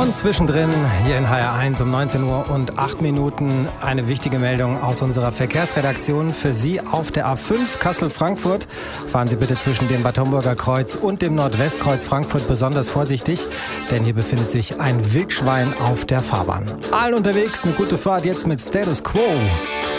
Und zwischendrin hier in HR1 um 19 Uhr und 8 Minuten eine wichtige Meldung aus unserer Verkehrsredaktion für Sie auf der A5 Kassel-Frankfurt. Fahren Sie bitte zwischen dem Bad Homburger Kreuz und dem Nordwestkreuz Frankfurt besonders vorsichtig, denn hier befindet sich ein Wildschwein auf der Fahrbahn. Allen unterwegs eine gute Fahrt jetzt mit Status Quo.